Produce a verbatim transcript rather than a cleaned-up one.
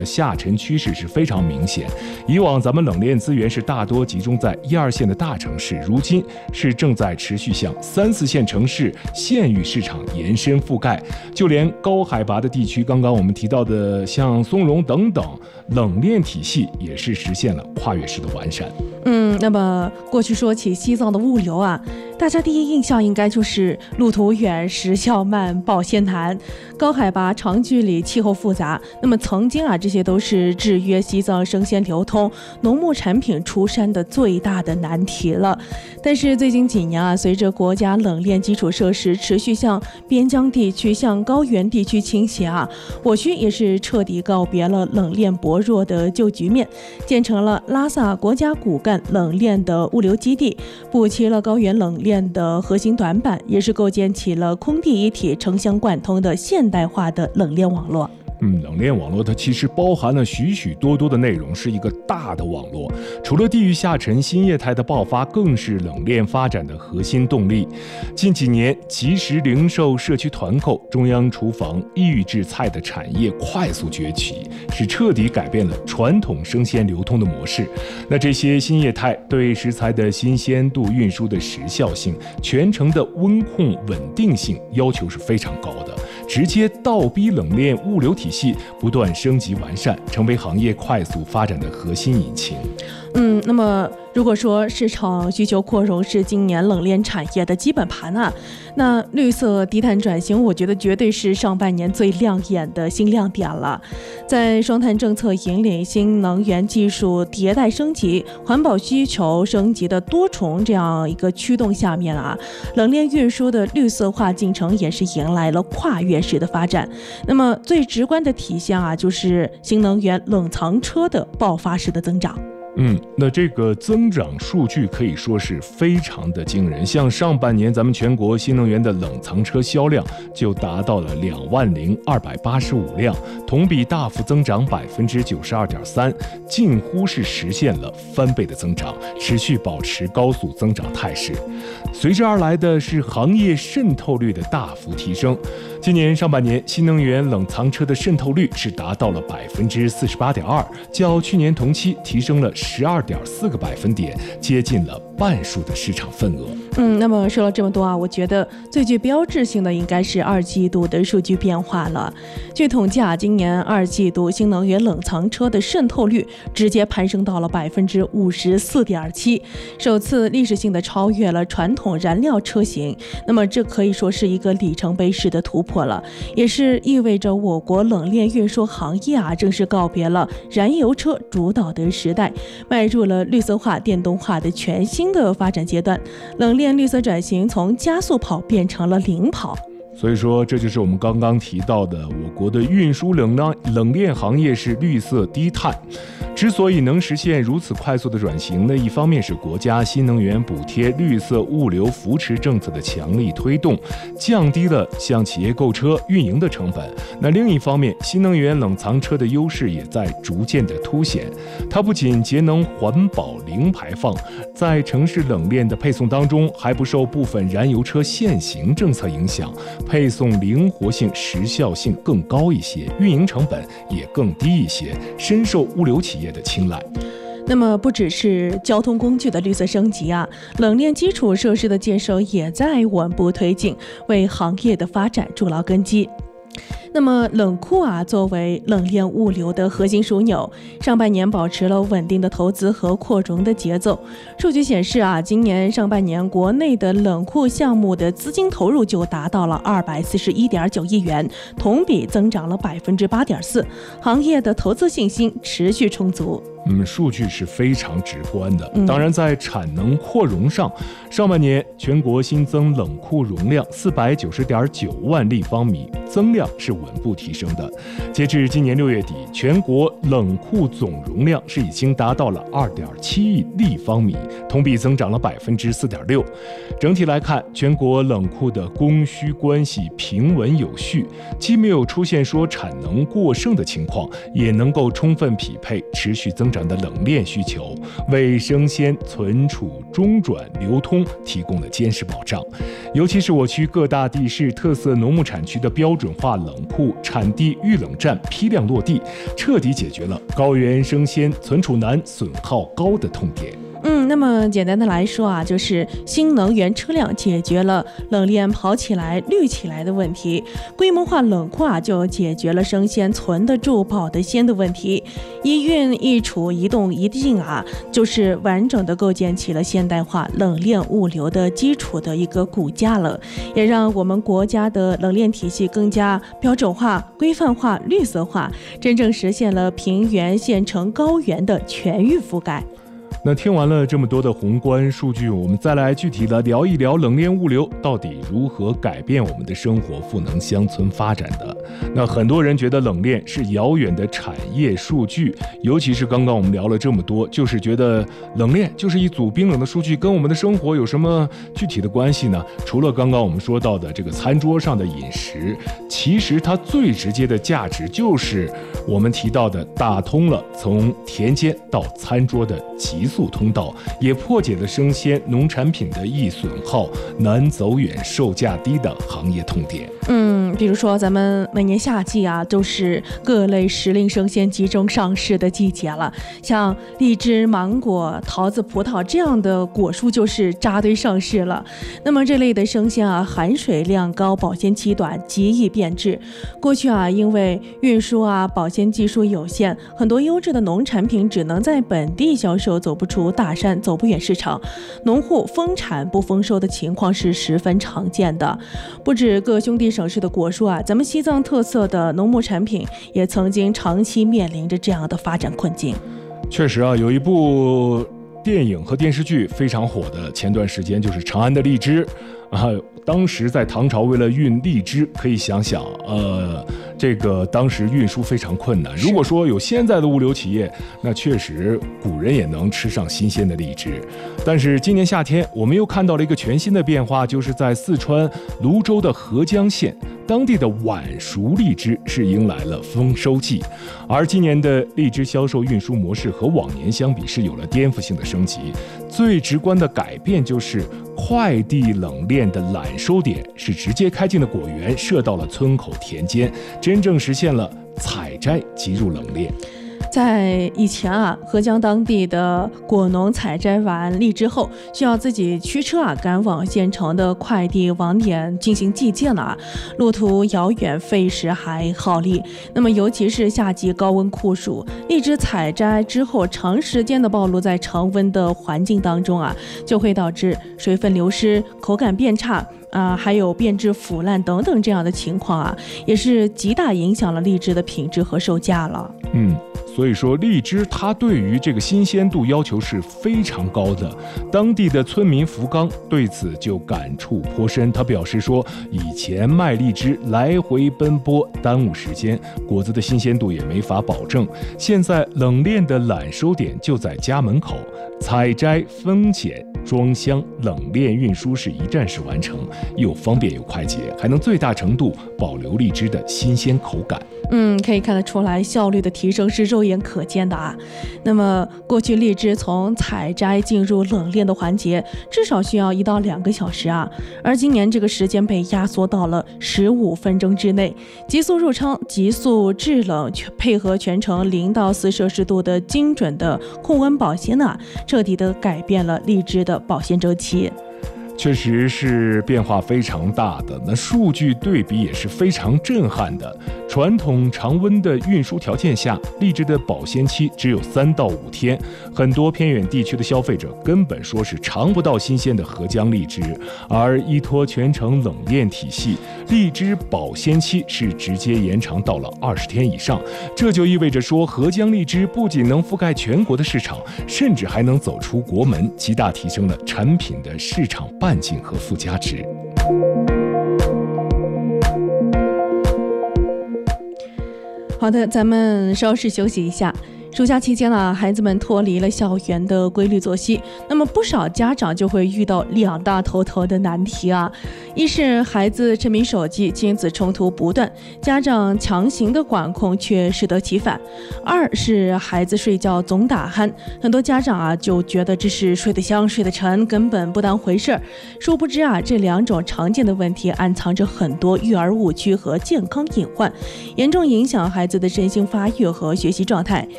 下沉趋势是非常明显。以往咱们冷链资源是大多集中在一二线的大城市，如今是正在持续向三四线城市县域市场延伸覆盖。就连高海拔的地区，刚刚我们提到的像松茸等等，冷链体系也是实现了跨越式的完善。 嗯，那么过去说起西藏的物流啊，大家第一印象应该就是路途远、时效慢、保鲜难、高海拔、长距离、气候复杂。那么曾经啊，这些都是制约西藏生鲜流通、农牧产品出山的最大的难题了。但是最近几年啊，随着国家冷链基础设施持续向边疆地区、向高原地区倾斜啊，我区也是彻底告别了冷链薄弱的旧局面，建成了拉萨国家骨干冷链的物流基地，补齐了高原冷链的核心短板，也是构建起了空地一体、城乡贯通的现代化的冷链网络。 嗯，冷链网络它其实包含了许许多多的内容，是一个大的网络。除了地域下沉，新业态的爆发更是冷链发展的核心动力。近几年，即时零售、社区团购、中央厨房、预制菜的产业快速崛起，是彻底改变了传统生鲜流通的模式。那这些新业态对食材的新鲜度、运输的时效性、全程的温控稳定性要求是非常高的，直接倒逼冷链物流体系不断升级完善，成为行业快速发展的核心引擎。 嗯，那么如果说市场需求扩容是今年冷链产业的基本盘啊，那绿色低碳转型，我觉得绝对是上半年最亮眼的新亮点了。在双碳政策引领、新能源技术迭代升级、环保需求升级的多重这样一个驱动下面啊，冷链运输的绿色化进程也是迎来了跨越式的发展。那么最直观的体现啊，就是新能源冷藏车的爆发式的增长。 嗯，那这个增长数据可以说是非常的惊人。像上半年咱们全国新能源的冷藏车销量就达到了两万零二百八十五辆，同比大幅增长百分之九十二点三，近乎是实现了翻倍的增长，持续保持高速增长态势。随之而来的是行业渗透率的大幅提升。今年上半年，新能源冷藏车的渗透率是达到了百分之四十八点二，较去年同期提升了十二点四个百分点，接近了半数的市场份额。 嗯，那么说了这么多啊，我觉得最具标志性的应该是二季度的数据变化了。据统计啊，今年二季度新能源冷藏车的渗透率直接攀升到了百分之五十四点七，首次历史性的超越了传统燃料车型。那么这可以说是一个里程碑式的突破了，也是意味着我国冷链运输行业啊，正式告别了燃油车主导的时代，迈入了绿色化、电动化的全新的发展阶段。冷链绿色转型从加速跑变成了领跑。 所以说，这就是我们刚刚提到的，我国的运输冷链冷链行业是绿色低碳。之所以能实现如此快速的转型呢，一方面是国家新能源补贴、绿色物流扶持政策的强力推动，降低了向企业购车、运营的成本。那另一方面，新能源冷藏车的优势也在逐渐的凸显。它不仅节能环保、零排放，在城市冷链的配送当中，还不受部分燃油车限行政策影响，配送灵活性、时效性更高一些，运营成本也更低一些，深受物流企业的青睐。 那么不只是交通工具的绿色升级啊，冷链基础设施的建设也在稳步推进，为行业的发展筑牢根基。那么冷库啊，作为冷链物流的核心枢纽，上半年保持了稳定的投资和扩容的节奏。数据显示啊，今年上半年国内的冷库项目的资金投入就达到了二百四十一点九亿元，同比增长了百分之八点四，行业的投资信心持续充足。 嗯，数据是非常直观的。当然，在产能扩容上，上半年全国新增冷库容量四百九十点九万立方米，增量是稳步提升的。截至今年六月底，全国冷库总容量是已经达到了二点七亿立方米，同比增长了百分之四点六。整体来看，全国冷库的供需关系平稳有序，既没有出现说产能过剩的情况，也能够充分匹配持续增生产的冷链需求，为生鲜存储、中转、流通提供了坚实保障。尤其是我区各大地市特色农牧产区的标准化冷库、产地预冷站批量落地，彻底解决了高原生鲜存储难、损耗高的痛点。 嗯，那么简单的来说啊，就是新能源车辆解决了冷链跑起来、绿起来的问题；规模化冷库啊，就解决了生鲜存得住、保得鲜的问题。一运一储、一动一静啊，就是完整的构建起了现代化冷链物流的基础的一个骨架了，也让我们国家的冷链体系更加标准化、规范化、绿色化，真正实现了平原、县城、高原的全域覆盖。 那听完了这么多的宏观数据，我们再来具体的聊一聊冷链物流到底如何改变我们的生活、赋能乡村发展的。那很多人觉得冷链是遥远的产业数据，尤其是刚刚我们聊了这么多，就是觉得冷链就是一组冰冷的数据，跟我们的生活有什么具体的关系呢？除了刚刚我们说到的这个餐桌上的饮食，其实它最直接的价值就是我们提到的打通了从田间到餐桌的极速通道，也破解了生鲜农产品的易损耗、难走远、售价低的行业痛点。 嗯，比如说咱们每年夏季啊，都是各类时令生鲜集中上市的季节了，像荔枝、芒果、桃子、葡萄这样的果蔬就是扎堆上市了。那么这类的生鲜啊，含水量高、保鲜期短、极易变质。过去啊，因为运输啊、保鲜技术有限，很多优质的农产品只能在本地销售，走不出大山，走不远市场，农户丰产不丰收的情况是十分常见的。不止各兄弟省市的果蔬啊，咱们西藏特色的农牧产品也曾经长期面临着这样的发展困境。 确实啊，有一部电影和电视剧非常火的，前段时间就是《长安的荔枝》啊。当时在唐朝为了运荔枝，可以想想，呃，这个当时运输非常困难。如果说有现在的物流企业，那确实古人也能吃上新鲜的荔枝。但是今年夏天，我们又看到了一个全新的变化，就是在四川泸州的合江县，当地的晚熟荔枝是迎来了丰收季。而今年的荔枝销售运输模式和往年相比是有了颠覆性的升级。最直观的改变就是快递冷链的揽收点是直接开进的果园，设到了村口田间，真正实现了采摘即入冷链。 在以前啊，合江当地的果农采摘完荔枝后，需要自己驱车啊赶往县城的快递网点进行寄件了啊，路途遥远，费时还耗力。那么尤其是夏季高温酷暑，荔枝采摘之后长时间的暴露在常温的环境当中啊，就会导致水分流失、口感变差啊、呃，还有变质腐烂等等这样的情况啊，也是极大影响了荔枝的品质和售价了。 嗯。所以说，荔枝它对于这个新鲜度要求是非常高的。当地的村民福刚对此就感触颇深，他表示说，以前卖荔枝来回奔波，耽误时间，果子的新鲜度也没法保证。现在冷链的揽收点就在家门口，采摘、分拣、装箱、冷链运输是一站式完成，又方便又快捷，还能最大程度保留荔枝的新鲜口感。 嗯，可以看得出来，效率的提升是肉眼可见的啊。那么，过去荔枝从采摘进入冷链的环节，至少需要一到两个小时啊，而今年这个时间被压缩到了十五分钟之内，急速入仓、急速制冷，配合全程零到四摄氏度的精准的控温保鲜啊，彻底的改变了荔枝的保鲜周期。 确实是变化非常大的，那数据对比也是非常震撼的。传统常温的运输条件下，荔枝的保鲜期只有三到五天，很多偏远地区的消费者根本说是尝不到新鲜的合江荔枝。而依托全程冷链体系，荔枝保鲜期是直接延长到了二十天以上。这就意味着说，合江荔枝不仅能覆盖全国的市场，甚至还能走出国门，极大提升了产品的市场半径和附加值。好的，咱们稍事休息一下。 暑假期间呢，孩子们脱离了校园的规律作息，那么不少家长就会遇到两大头头的难题啊。一是孩子沉迷手机，亲子冲突不断，家长强行的管控却适得其反；二是孩子睡觉总打鼾，很多家长啊就觉得这是睡得香睡得沉，根本不当回事儿。殊不知啊，这两种常见的问题暗藏着很多育儿误区和健康隐患，严重影响孩子的身心发育和学习状态。